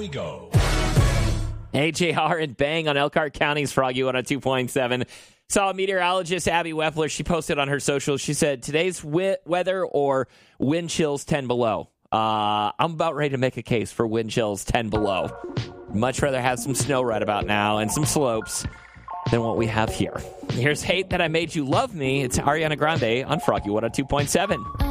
we go. AJR and Bang on Elkhart County's Froggy 102.7. Saw meteorologist Abby Weffler. She posted on her socials. She said, today's weather or wind chills 10 below. I'm about ready to make a case for wind chills 10 below. Much rather have some snow right about now and some slopes than what we have here. Here's Hate That I Made You Love Me. It's Ariana Grande on Froggy 102.7.